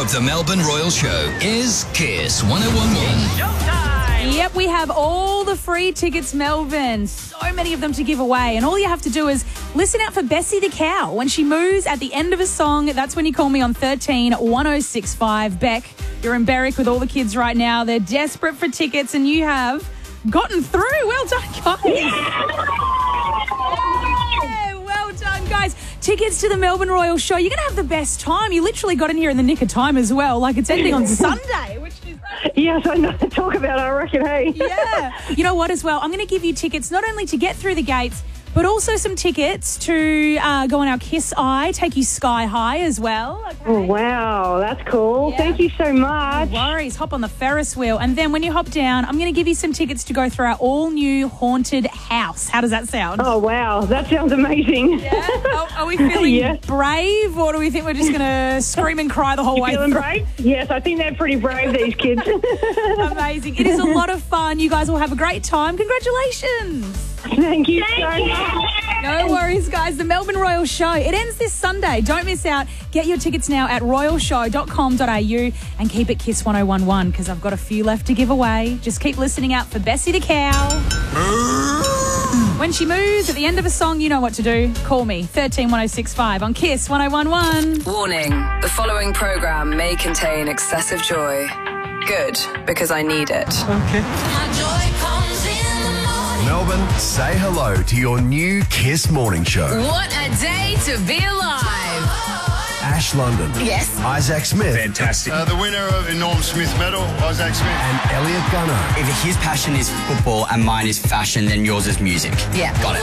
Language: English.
of the Melbourne Royal Show is Kiss 101.1. Yep, we have all the free tickets, Melbourne. So many of them to give away. And all you have to do is listen out for Bessie the cow. When she moves at the end of a song, that's when you call me on 13 1065. Beck, you're in Berwick with all the kids right now. They're desperate for tickets and you have gotten through. Well done, guys. Yeah, well done, guys. Tickets to the Melbourne Royal Show. You're going to have the best time. You literally got in here in the nick of time as well. Like it's ending on Sunday, which is... Yes, I know. Talk about it, I reckon, hey? Yeah. You know what as well? I'm going to give you tickets not only to get through the gates, but also some tickets to go on our Kiss Eye, take you sky high as well. Okay? Oh, wow, that's cool. Yeah. Thank you so much. No worries. Hop on the Ferris wheel. And then when you hop down, I'm going to give you some tickets to go through our all-new haunted house. How does that sound? Oh, wow, that sounds amazing. Yeah? Are we feeling Yes. brave, or do we think we're just going to scream and cry the whole way Feeling through? brave? Yes, I think they're pretty brave, these kids. Amazing. It is a lot of fun. You guys will have a great time. Congratulations. Thank you so much. No worries, guys. The Melbourne Royal Show. It ends this Sunday. Don't miss out. Get your tickets now at royalshow.com.au and keep it Kiss 1011 because I've got a few left to give away. Just keep listening out for Bessie the cow. When she moves at the end of a song, you know what to do. Call me, 13 1065 on Kiss 1011. Warning, the following programme may contain excessive joy. Good, because I need it. Melbourne, say hello to your new Kiss Morning Show. What a day to be alive! Ash London. Yes. Isaac Smith. Fantastic. The winner of the Norm Smith medal, Isaac Smith. And Elliot Gunner. If his passion is football and mine is fashion, then yours is music. Yeah. Got it.